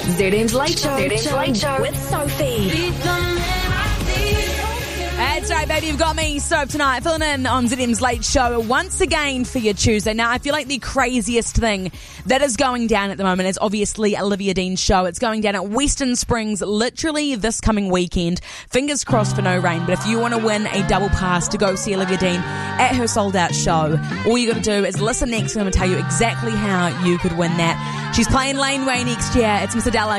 ZM's Late Show. ZM's Late Show with Sophie. That's right, baby. You've got me, Soap, tonight, filling in on ZM's Late Show once again for your Tuesday. Now, I feel like the craziest thing that is going down at the moment is obviously Olivia Dean's show. It's going down at Western Springs literally this coming weekend. Fingers crossed for no rain. But if you want to win a double pass to go see Olivia Dean at her sold-out show, all you got to do is listen next and I'm going to tell you exactly how you could win that. She's playing Laneway next year. It's Miss Adela.